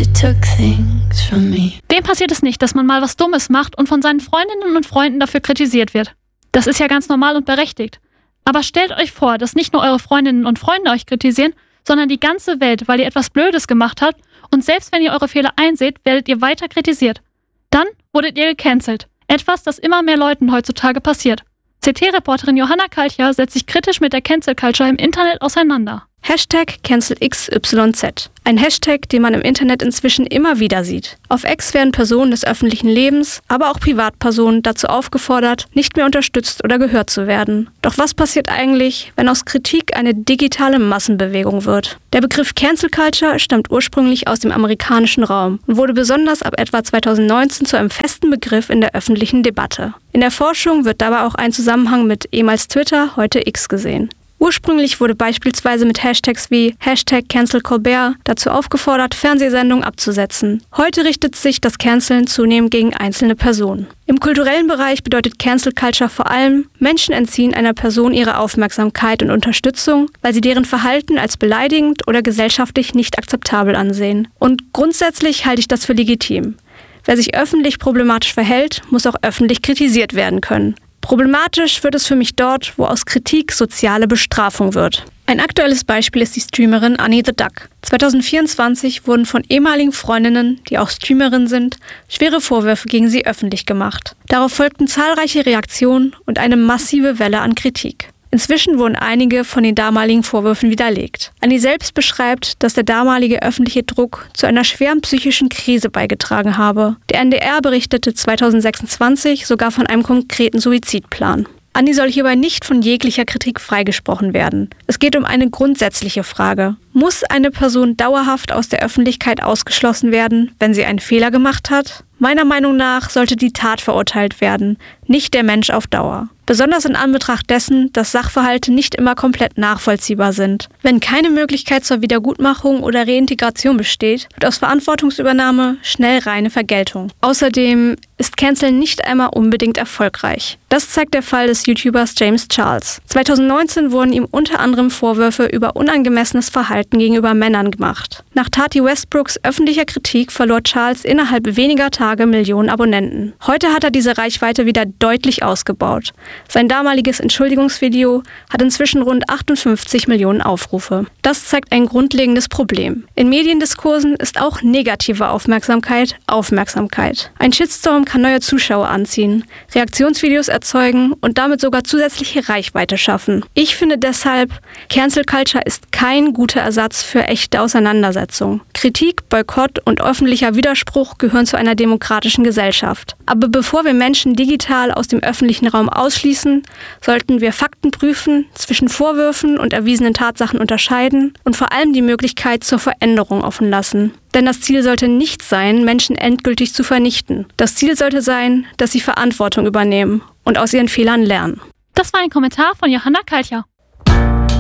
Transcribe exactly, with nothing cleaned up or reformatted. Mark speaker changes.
Speaker 1: she took things from me.
Speaker 2: Wem passiert es nicht, dass man mal was Dummes macht und von seinen Freundinnen und Freunden dafür kritisiert wird? Das ist ja ganz normal und berechtigt. Aber stellt euch vor, dass nicht nur eure Freundinnen und Freunde euch kritisieren, sondern die ganze Welt, weil ihr etwas Blödes gemacht habt und selbst wenn ihr eure Fehler einseht, werdet ihr weiter kritisiert. Dann wurdet ihr gecancelt. Etwas, das immer mehr Leuten heutzutage passiert. C T-Reporterin Johanna Kalcher setzt sich kritisch mit der Cancel Culture im Internet auseinander.
Speaker 3: Hashtag CancelXYZ. Ein Hashtag, den man im Internet inzwischen immer wieder sieht. Auf X werden Personen des öffentlichen Lebens, aber auch Privatpersonen dazu aufgefordert, nicht mehr unterstützt oder gehört zu werden. Doch was passiert eigentlich, wenn aus Kritik eine digitale Massenbewegung wird? Der Begriff Cancel Culture stammt ursprünglich aus dem amerikanischen Raum und wurde besonders ab etwa zweitausendneunzehn zu einem festen Begriff in der öffentlichen Debatte. In der Forschung wird dabei auch ein Zusammenhang mit ehemals Twitter, heute X gesehen. Ursprünglich wurde beispielsweise mit Hashtags wie Hashtag CancelColbert dazu aufgefordert, Fernsehsendungen abzusetzen. Heute richtet sich das Canceln zunehmend gegen einzelne Personen. Im kulturellen Bereich bedeutet Cancel Culture vor allem, Menschen entziehen einer Person ihre Aufmerksamkeit und Unterstützung, weil sie deren Verhalten als beleidigend oder gesellschaftlich nicht akzeptabel ansehen. Und grundsätzlich halte ich das für legitim. Wer sich öffentlich problematisch verhält, muss auch öffentlich kritisiert werden können. Problematisch wird es für mich dort, wo aus Kritik soziale Bestrafung wird. Ein aktuelles Beispiel ist die Streamerin Annie the Duck. zwanzig vierundzwanzig wurden von ehemaligen Freundinnen, die auch Streamerin sind, schwere Vorwürfe gegen sie öffentlich gemacht. Darauf folgten zahlreiche Reaktionen und eine massive Welle an Kritik. Inzwischen wurden einige von den damaligen Vorwürfen widerlegt. Annie selbst beschreibt, dass der damalige öffentliche Druck zu einer schweren psychischen Krise beigetragen habe. Der N D R berichtete zwanzig sechsundzwanzig sogar von einem konkreten Suizidplan. Annie soll hierbei nicht von jeglicher Kritik freigesprochen werden. Es geht um eine grundsätzliche Frage. Muss eine Person dauerhaft aus der Öffentlichkeit ausgeschlossen werden, wenn sie einen Fehler gemacht hat? Meiner Meinung nach sollte die Tat verurteilt werden, nicht der Mensch auf Dauer. Besonders in Anbetracht dessen, dass Sachverhalte nicht immer komplett nachvollziehbar sind. Wenn keine Möglichkeit zur Wiedergutmachung oder Reintegration besteht, wird aus Verantwortungsübernahme schnell reine Vergeltung. Außerdem ist Canceln nicht einmal unbedingt erfolgreich. Das zeigt der Fall des YouTubers James Charles. zwanzig neunzehn wurden ihm unter anderem Vorwürfe über unangemessenes Verhalten gegenüber Männern gemacht. Nach Tati Westbrooks öffentlicher Kritik verlor Charles innerhalb weniger Tage Millionen Abonnenten. Heute hat er diese Reichweite wieder deutlich ausgebaut. Sein damaliges Entschuldigungsvideo hat inzwischen rund achtundfünfzig Millionen Aufrufe. Das zeigt ein grundlegendes Problem. In Mediendiskursen ist auch negative Aufmerksamkeit Aufmerksamkeit. Ein Shitstorm kann neue Zuschauer anziehen, Reaktionsvideos erzeugen und damit sogar zusätzliche Reichweite schaffen. Ich finde deshalb, Cancel Culture ist kein guter Ersatz für echte Auseinandersetzung. Kritik, Boykott und öffentlicher Widerspruch gehören zu einer demokratischen Gesellschaft. Aber bevor wir Menschen digital aus dem öffentlichen Raum ausschließen, sollten wir Fakten prüfen, zwischen Vorwürfen und erwiesenen Tatsachen unterscheiden und vor allem die Möglichkeit zur Veränderung offen lassen. Denn das Ziel sollte nicht sein, Menschen endgültig zu vernichten. Das Ziel sollte sein, dass sie Verantwortung übernehmen und aus ihren Fehlern lernen.
Speaker 2: Das war ein Kommentar von Johanna Kalcher.